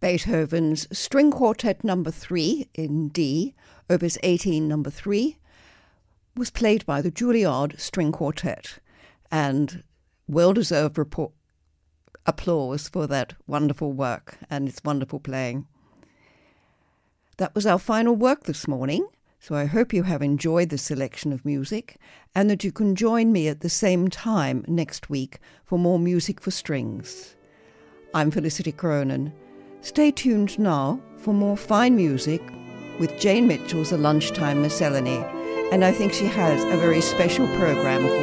Beethoven's String Quartet No. 3 in D, Opus 18 No. 3, was played by the Juilliard String Quartet, and well-deserved applause for that wonderful work and its wonderful playing. That was our final work this morning, so I hope you have enjoyed the selection of music and that you can join me at the same time next week for more music for strings. I'm Felicity Cronin. Stay tuned now for more fine music with Jane Mitchell's A Lunchtime Miscellany, and I think she has a very special program for